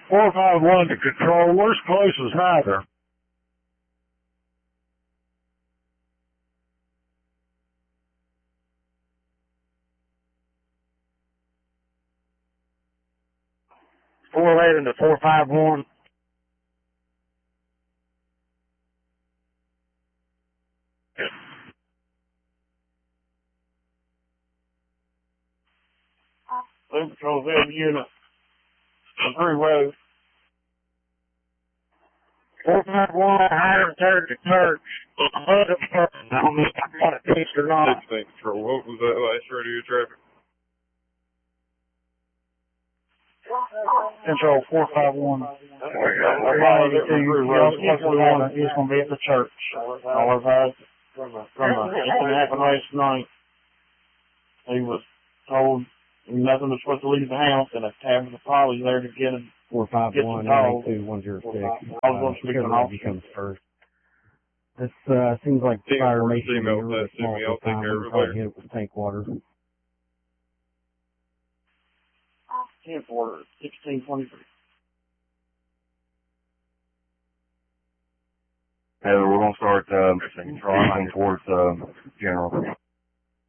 451 to control. Worst place is neither. To 451. Blue Patrol's in unit. Three road. 451, higher third to church. I don't know if I got a piece or not. 16 Patrol, what was that last radio traffic? Control 451. He's going to be at the church. All advised from the incident happened last night. He was told nothing was supposed to leave the house, and a tab of the police there to get him. 451 982 106. He comes first. This seems like fire mission. Really small this time. We probably hit it with tank water. 10 for 1623. Heather, we're going to start trying towards General.